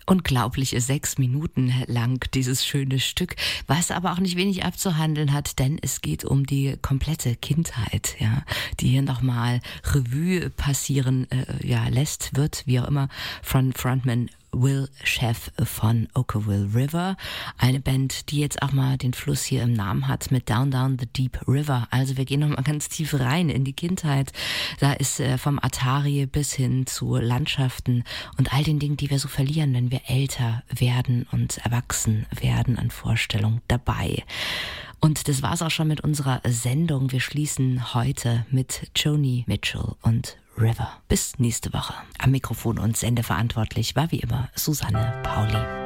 Unglaubliche 6 Minuten lang dieses schöne Stück, was aber auch nicht wenig abzuhandeln hat, denn es geht um die komplette Kindheit, ja, die hier nochmal Revue passieren lässt, wird, wie auch immer, von Frontman Will Sheff von Okkervil River. Eine Band, die jetzt auch mal den Fluss hier im Namen hat mit Down Down the Deep River. Also wir gehen nochmal ganz tief rein in die Kindheit. Da ist vom Atari bis hin zu Landschaften und all den Dingen, die wir so verlieren, wenn wir älter werden und erwachsen werden an Vorstellungen dabei. Und das war's auch schon mit unserer Sendung. Wir schließen heute mit Joni Mitchell und River. Bis nächste Woche. Am Mikrofon und sendeverantwortlich war wie immer Susanne Pauli.